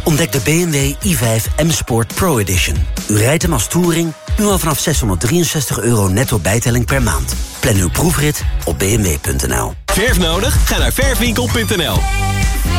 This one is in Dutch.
Ontdek de BMW i5 M Sport Pro Edition. U rijdt hem als touring, nu al vanaf €663 netto bijtelling per maand. Plan uw proefrit op bmw.nl. Verf nodig? Ga naar verfwinkel.nl.